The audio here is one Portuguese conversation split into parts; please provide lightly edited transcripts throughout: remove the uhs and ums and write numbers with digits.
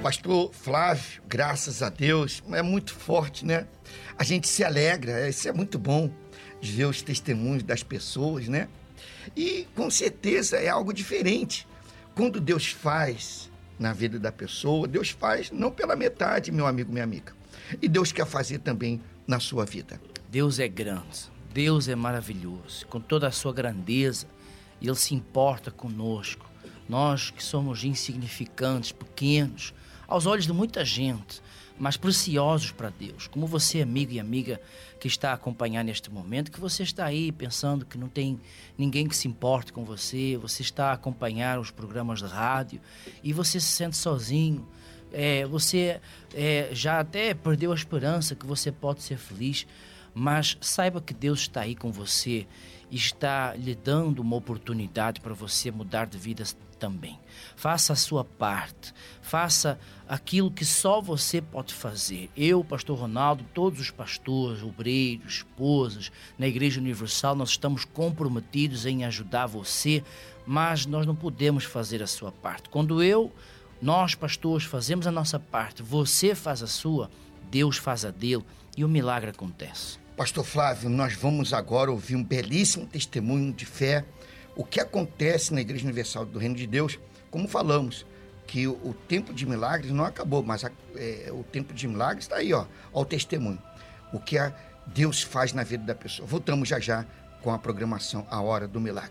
Pastor Flávio, graças a Deus, é muito forte, né? A gente se alegra, isso é muito bom, de ver os testemunhos das pessoas, né? E com certeza é algo diferente. Quando Deus faz na vida da pessoa, Deus faz não pela metade, meu amigo, minha amiga. E Deus quer fazer também na sua vida. Deus é grande, Deus é maravilhoso, com toda a sua grandeza, Ele se importa conosco. Nós que somos insignificantes, pequenos, aos olhos de muita gente, mas preciosos para Deus. Como você, amigo e amiga que está a acompanhar neste momento, que você está aí pensando que não tem ninguém que se importe com você, você está a acompanhar os programas de rádio e você se sente sozinho, você já até perdeu a esperança que você pode ser feliz, mas saiba que Deus está aí com você e está lhe dando uma oportunidade para você mudar de vida também. Faça a sua parte, faça aquilo que só você pode fazer. Eu, Pastor Ronaldo, todos os pastores, obreiros, esposas, na Igreja Universal, nós estamos comprometidos em ajudar você, mas nós não podemos fazer a sua parte. Quando nós pastores fazemos a nossa parte, você faz a sua, Deus faz a dele e o milagre acontece. Pastor Flávio, nós vamos agora ouvir um belíssimo testemunho de fé. O que acontece na Igreja Universal do Reino de Deus, como falamos, que o tempo de milagres não acabou, mas o tempo de milagres está aí, ó o testemunho. O que Deus faz na vida da pessoa. Voltamos já com a programação A Hora do Milagre.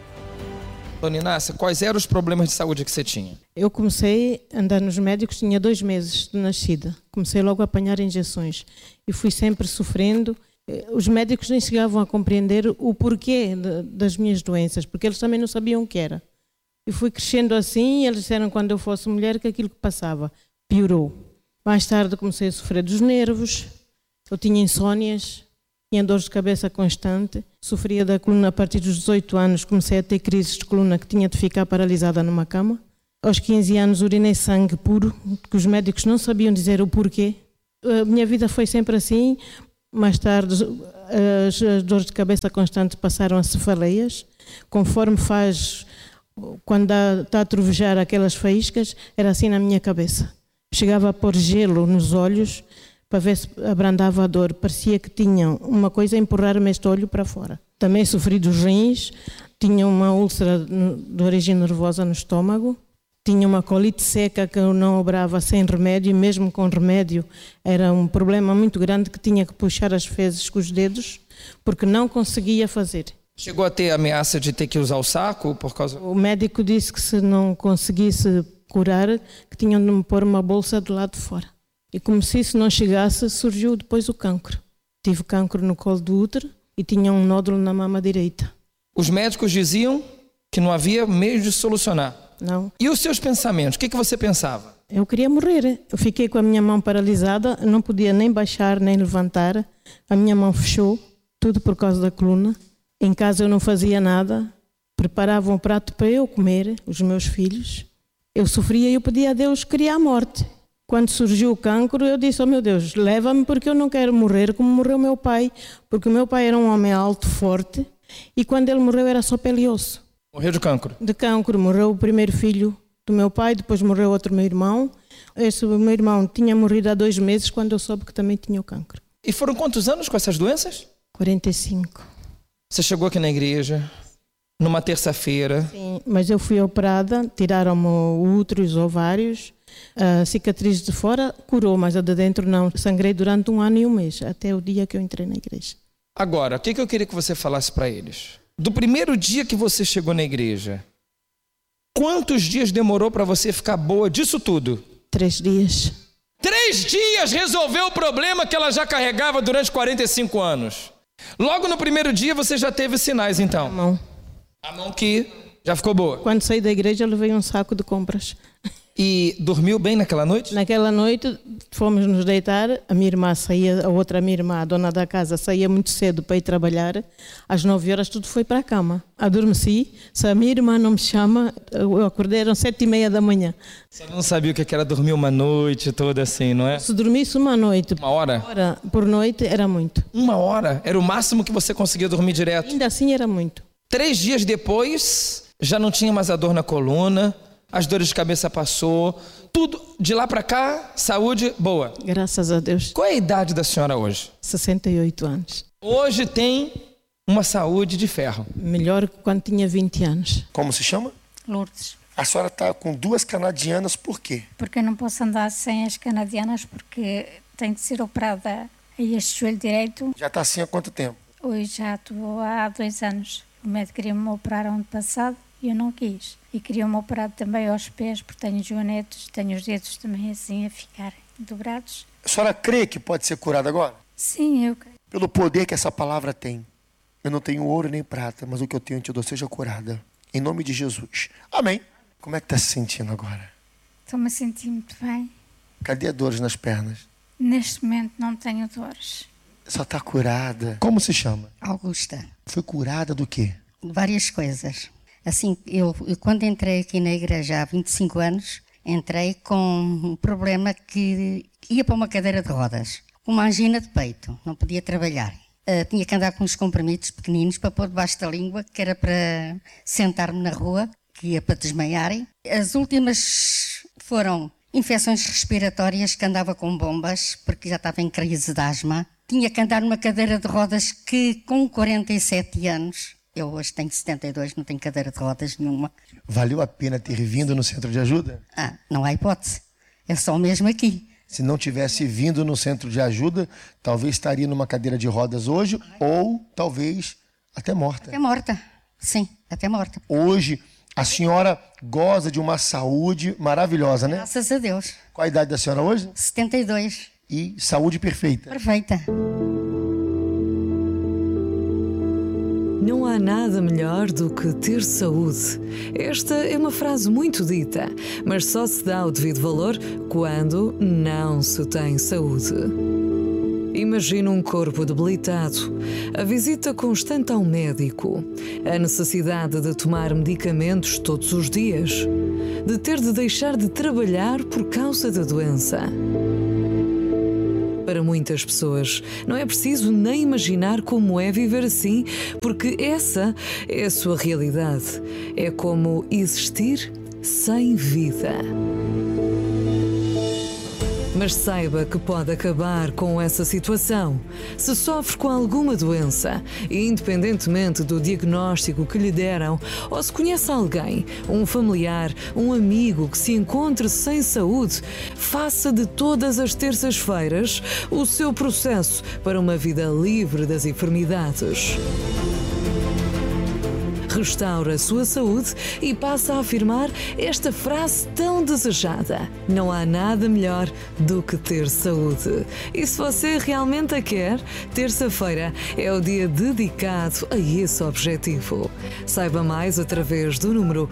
Dona Inácia, quais eram os problemas de saúde que você tinha? Eu comecei a andar nos médicos, tinha 2 meses de nascida. Comecei logo a apanhar injeções e fui sempre sofrendo. Os médicos nem chegavam a compreender o porquê das minhas doenças, porque eles também não sabiam o que era. E fui crescendo assim e eles disseram quando eu fosse mulher que aquilo que passava piorou. Mais tarde comecei a sofrer dos nervos, eu tinha insónias, tinha dores de cabeça constante, sofria da coluna a partir dos 18 anos, comecei a ter crises de coluna que tinha de ficar paralisada numa cama. Aos 15 anos urinei sangue puro, que os médicos não sabiam dizer o porquê. A minha vida foi sempre assim. Mais tarde, as dores de cabeça constantes passaram a cefaleias. Conforme quando está a trovejar aquelas faíscas, era assim na minha cabeça. Chegava a pôr gelo nos olhos para ver se abrandava a dor. Parecia que tinha uma coisa a empurrar-me este olho para fora. Também sofri dos rins, tinha uma úlcera de origem nervosa no estômago. Tinha uma colite seca que eu não obrava sem remédio, e mesmo com remédio era um problema muito grande que tinha que puxar as fezes com os dedos, porque não conseguia fazer. Chegou a ter ameaça de ter que usar o saco por causa... O médico disse que se não conseguisse curar, que tinham de me pôr uma bolsa do lado de fora. E como se isso não chegasse, surgiu depois o cancro. Tive cancro no colo do útero e tinha um nódulo na mama direita. Os médicos diziam que não havia meio de solucionar. Não. E os seus pensamentos? O que você pensava? Eu queria morrer. Eu fiquei com a minha mão paralisada, não podia nem baixar, nem levantar. A minha mão fechou, tudo por causa da coluna. Em casa eu não fazia nada. Preparavam um prato para eu comer, os meus filhos. Eu sofria e eu pedia a Deus, queria a morte. Quando surgiu o cancro, eu disse, oh meu Deus, leva-me porque eu não quero morrer como morreu meu pai. Porque o meu pai era um homem alto, forte, e quando ele morreu era só pele e osso. Morreu de cancro? De cancro. Morreu o primeiro filho do meu pai, depois morreu outro meu irmão. Esse meu irmão tinha morrido há 2 meses quando eu soube que também tinha o cancro. E foram quantos anos com essas doenças? 45. Você chegou aqui na igreja, numa terça-feira. Sim, mas eu fui operada, tiraram-me o útero e os ovários. A cicatriz de fora curou, mas a de dentro não. Sangrei durante 1 ano e 1 mês, até o dia que eu entrei na igreja. Agora, o que eu queria que você falasse para eles? Do primeiro dia que você chegou na igreja, quantos dias demorou para você ficar boa disso tudo? 3 dias. 3 dias resolveu o problema que ela já carregava durante 45 anos. Logo no primeiro dia você já teve sinais, então? A mão que já ficou boa. Quando saí da igreja eu levei um saco de compras. E dormiu bem naquela noite? Naquela noite fomos nos deitar, a minha irmã saía, a outra minha irmã, a dona da casa, saía muito cedo para ir trabalhar. Às 9 horas tudo foi para a cama. Adormeci, se a minha irmã não me chama, eu acordei, eram 7h30 da manhã. Você não sabia o que era dormir uma noite toda assim, não é? Se dormisse uma noite, 1 hora? 1 hora por noite era muito. 1 hora? Era o máximo que você conseguia dormir direto? Ainda assim era muito. 3 dias depois, já não tinha mais a dor na coluna, as dores de cabeça passou, tudo de lá para cá, saúde boa. Graças a Deus. Qual é a idade da senhora hoje? 68 anos. Hoje tem uma saúde de ferro. Melhor que quando tinha 20 anos. Como se chama? Lourdes. A senhora está com 2 canadianas, por quê? Porque eu não posso andar sem as canadianas porque tenho de ser operada a este joelho direito. Já está assim há quanto tempo? Hoje já estou há 2 anos. O médico queria-me operar ano passado e eu não quis. E queria-me operar também aos pés porque tenho joanetes, tenho os dedos também assim a ficar dobrados. A senhora crê que pode ser curada agora? Sim, eu creio. Pelo poder que essa palavra tem. Eu não tenho ouro nem prata, mas o que eu tenho eu te dou, seja curada. Em nome de Jesus. Amém. Como é que está se sentindo agora? Estou-me a sentir muito bem. Cadê as dores nas pernas? Neste momento não tenho dores. Só está curada. Como se chama? Augusta. Foi curada do quê? Várias coisas. Assim, eu quando entrei aqui na igreja há 25 anos, entrei com um problema que ia para uma cadeira de rodas. Uma angina de peito, não podia trabalhar. Tinha que andar com uns comprimidos pequeninos para pôr debaixo da língua, que era para sentar-me na rua, que ia para desmaiarem. As últimas foram infecções respiratórias, que andava com bombas, porque já estava em crise de asma. Tinha que andar numa cadeira de rodas que, com 47 anos, eu hoje tenho 72, não tenho cadeira de rodas nenhuma. Valeu a pena ter vindo no centro de ajuda? Não há hipótese. É só mesmo aqui. Se não tivesse vindo no centro de ajuda, talvez estaria numa cadeira de rodas hoje, ou talvez até morta. Até morta, sim, até morta. Hoje, a senhora goza de uma saúde maravilhosa, né? Graças a Deus. Qual a idade da senhora hoje? 72. E saúde perfeita. Perfeita. Não há nada melhor do que ter saúde. Esta é uma frase muito dita, mas só se dá o devido valor quando não se tem saúde. Imagina um corpo debilitado, a visita constante ao médico, a necessidade de tomar medicamentos todos os dias, de ter de deixar de trabalhar por causa da doença. Para muitas pessoas, não é preciso nem imaginar como é viver assim, porque essa é a sua realidade. É como existir sem vida. Mas saiba que pode acabar com essa situação. Se sofre com alguma doença, independentemente do diagnóstico que lhe deram, ou se conhece alguém, um familiar, um amigo que se encontre sem saúde, faça de todas as terças-feiras o seu processo para uma vida livre das enfermidades. Restaura a sua saúde e passa a afirmar esta frase tão desejada: não há nada melhor do que ter saúde. E se você realmente a quer, terça-feira é o dia dedicado a esse objetivo. Saiba mais através do número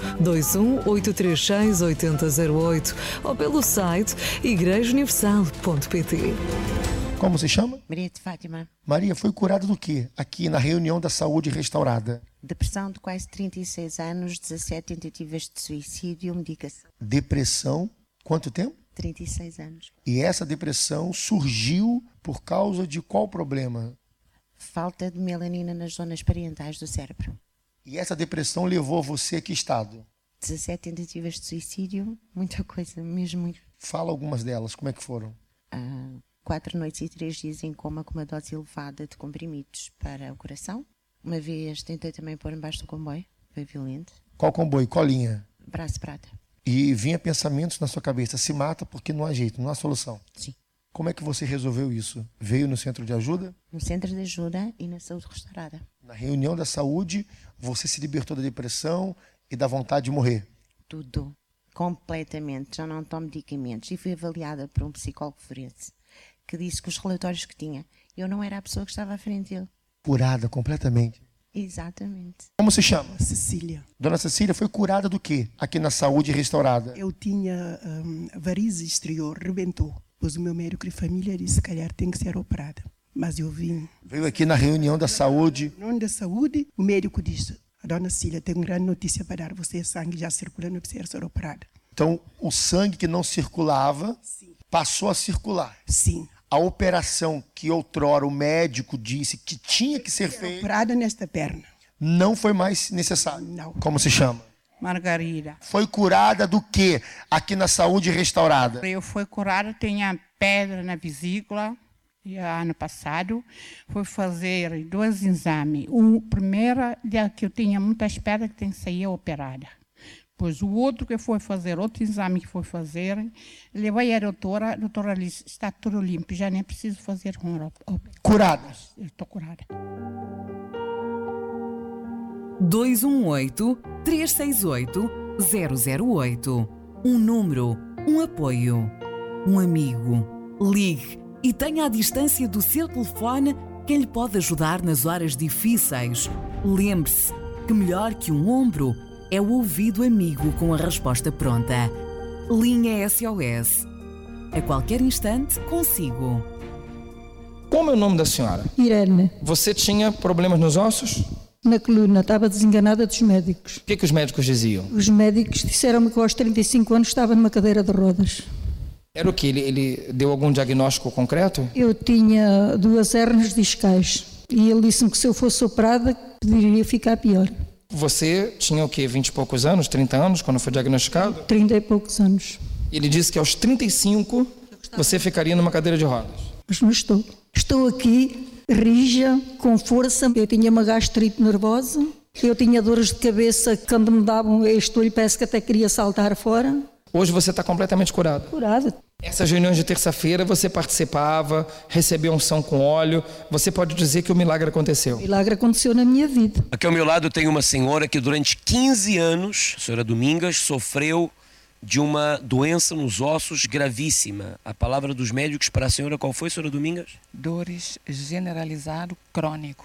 218368008 ou pelo site igrejauniversal.pt. Como se chama? Maria de Fátima. Maria, foi curada do quê? Aqui na reunião da saúde restaurada. Depressão de quase 36 anos, 17 tentativas de suicídio, medicação. Depressão, quanto tempo? 36 anos. E essa depressão surgiu por causa de qual problema? Falta de melanina nas zonas parietais do cérebro. E essa depressão levou você a que estado? 17 tentativas de suicídio, muita coisa, mesmo muito. Fala algumas delas, como é que foram? 4 noites e 3 dias em coma com uma dose elevada de comprimidos para o coração. Uma vez tentei também pôr embaixo do comboio, foi violento. Qual comboio? Qual linha? Braço prata. E vinha pensamentos na sua cabeça, se mata porque não há jeito, não há solução. Sim. Como é que você resolveu isso? Veio no centro de ajuda? No centro de ajuda e na saúde restaurada. Na reunião da saúde, você se libertou da depressão e da vontade de morrer? Tudo. Completamente. Já não tomo medicamentos. E fui avaliada por um psicólogo forense que disse que os relatórios que tinha, eu não era a pessoa que estava à frente dele. Curada completamente. Exatamente. Como se chama? Cecília. Dona Cecília foi curada do quê? Aqui na saúde restaurada. Eu tinha varize exterior, rebentou. Pois o meu médico de família disse, se calhar tem que ser operada. Mas eu vim. Veio aqui na reunião da saúde. Na reunião da saúde, o médico disse, a dona Cecília tem uma grande notícia para dar. Você, sangue já circula, não precisa ser operada. Então, o sangue que não circulava, sim, passou a circular. Sim. A operação que outrora o médico disse que tinha que ser feita, operada nesta perna, não foi mais necessário. Não. Como se chama? Margarida. Foi curada do quê? Aqui na Saúde Restaurada. Eu fui curada, tinha pedra na vesícula. E ano passado fui fazer 2 exames. O primeiro, que eu tinha muitas pedras que tem que sair operada. Pois o outro que foi fazer, outro exame que foi fazer, levei a doutora disse, está tudo limpo, já nem preciso fazer curada. Eu estou curada. 218-368-008. Um número, um apoio, um amigo. Ligue e tenha à distância do seu telefone quem lhe pode ajudar nas horas difíceis. Lembre-se que melhor que um ombro é o ouvido amigo com a resposta pronta. Linha SOS. A qualquer instante, consigo. Como é o nome da senhora? Irene. Você tinha problemas nos ossos? Na coluna, estava desenganada dos médicos. O que os médicos diziam? Os médicos disseram-me que aos 35 anos estava numa cadeira de rodas. Era o que? Ele deu algum diagnóstico concreto? Eu tinha 2 hérnias discais e ele disse-me que se eu fosse operada poderia ficar pior. Você tinha o quê? 20 e poucos anos, 30 anos, quando foi diagnosticado? 30 e poucos anos. Ele disse que aos 35 você ficaria numa cadeira de rodas. Mas não estou. Estou aqui, rija, com força. Eu tinha uma gastrite nervosa. Eu tinha dores de cabeça que quando me davam este olho parece que até queria saltar fora. Hoje você está completamente curada. Curada. Essas reuniões de terça-feira você participava, recebeu unção com óleo. Você pode dizer que o milagre aconteceu? O milagre aconteceu na minha vida. Aqui ao meu lado tem uma senhora que durante 15 anos, a senhora Domingas, sofreu de uma doença nos ossos gravíssima. A palavra dos médicos para a senhora qual foi, senhora Domingas? Dores generalizado crônico.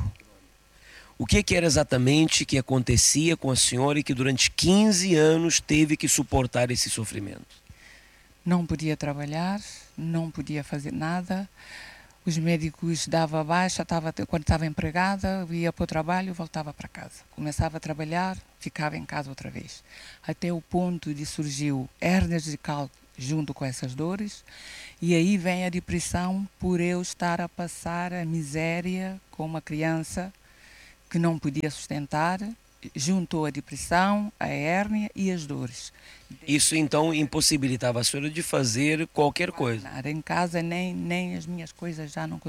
O que era exatamente que acontecia com a senhora e que durante 15 anos teve que suportar esse sofrimento? Não podia trabalhar, não podia fazer nada. Os médicos davam baixa, quando estava empregada, ia para o trabalho e voltava para casa. Começava a trabalhar, ficava em casa outra vez. Até o ponto de surgiu hérnias de cálculo junto com essas dores. E aí vem a depressão por eu estar a passar a miséria com uma criança que não podia sustentar, juntou a depressão, a hérnia e as dores. Isso então impossibilitava a senhora de fazer qualquer coisa? Nada, em casa nem as minhas coisas já não